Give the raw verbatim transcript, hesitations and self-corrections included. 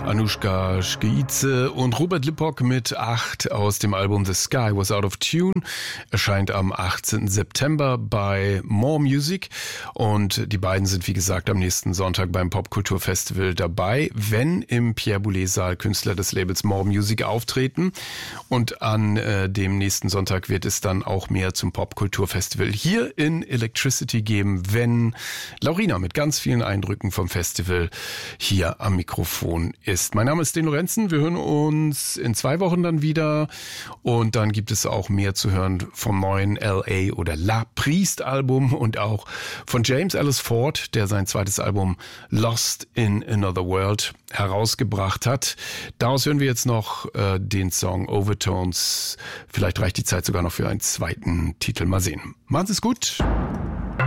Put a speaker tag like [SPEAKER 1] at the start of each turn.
[SPEAKER 1] Anushka Schkeitze und Robert Lippock mit acht aus dem Album The Sky Was Out of Tune. Erscheint am achtzehnten September bei More Music und die beiden sind wie gesagt am nächsten Sonntag beim Popkulturfestival dabei, wenn im Pierre Boulez Saal Künstler des Labels More Music auftreten, und an äh, dem nächsten Sonntag wird es dann auch mehr zum Popkulturfestival hier in Electricity geben, wenn Laurina mit ganz vielen Eindrücken vom Festival hier am Mikrofon ist. Mein Name ist Den Lorenzen, wir hören uns in zwei Wochen dann wieder und dann gibt es auch mehr zu hören vom neuen L A oder La Priest Album und auch von James Ellis Ford, der sein zweites Album Lost in Another World herausgebracht hat. Daraus hören wir jetzt noch äh, den Song Overtones. Vielleicht reicht die Zeit sogar noch für einen zweiten Titel. Mal sehen. Macht's gut.